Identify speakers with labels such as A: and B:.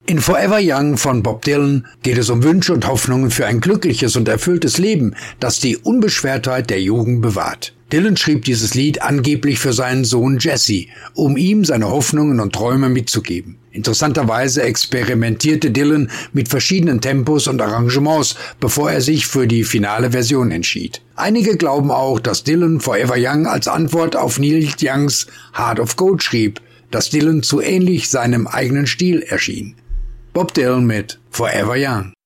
A: In Forever Young von Bob Dylan geht es um Wünsche und Hoffnungen für ein glückliches und erfülltes Leben, das die Unbeschwertheit der Jugend bewahrt. Dylan schrieb dieses Lied angeblich für seinen Sohn Jesse, um ihm seine Hoffnungen und Träume mitzugeben. Interessanterweise experimentierte Dylan mit verschiedenen Tempos und Arrangements, bevor er sich für die finale Version entschied. Einige glauben auch, dass Dylan Forever Young als Antwort auf Neil Youngs Heart of Gold schrieb, das Dylan zu ähnlich seinem eigenen Stil erschien. Bob Dylan mit Forever Young.